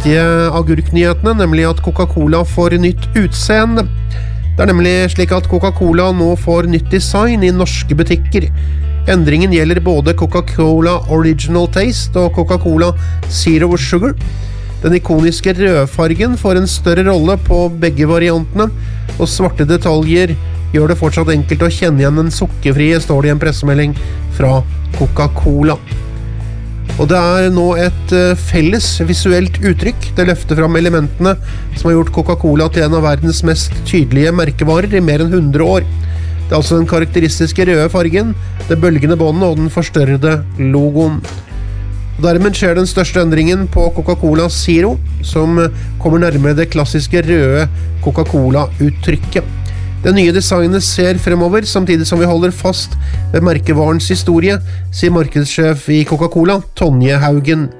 viktige agurknyhetene, nemlig at Coca-Cola får nytt utseende. Det nemlig slik at Coca-Cola nå får nytt design i norske butikker. Endringen gjelder både Coca-Cola Original Taste og Coca-Cola Zero Sugar. Den ikoniske rødfargen får en større rolle på begge variantene, og svarte detaljer gjør det fortsatt enkelt å kjenne igjen den sukkerfrie, står det i en pressemelding fra Coca-Cola. Og det nå et felles visuelt uttrykk. Det løfter fram elementene som har gjort Coca-Cola til en av verdens mest tydelige merkevarer i mer enn 100 år. Det altså den karakteristiske røde fargen, det bølgende båndet og den forstørrede logoen. Og dermed skjer den største endringen på Coca-Cola Zero, som kommer nærmere det klassiske røde Coca-Cola-uttrykket. Det nye designet ser fremover, samtidig som vi holder fast ved merkevarens historie, sier markedssjef i Coca-Cola, Tonje Haugen.